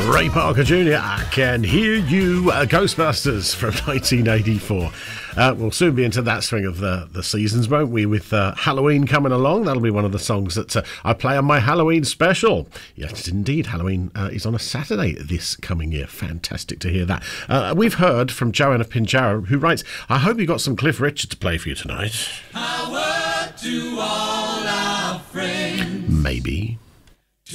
Ray Parker Jr., I Can Hear You, Ghostbusters from 1984. We'll soon be into that swing of the seasons, won't we, with Halloween coming along. That'll be one of the songs that I play on my Halloween special. Yes, indeed, Halloween is on a Saturday this coming year. Fantastic to hear that. We've heard from Joanna Pinjarra, who writes, I hope you got some Cliff Richard to play for you tonight. Power to all our friends. Maybe.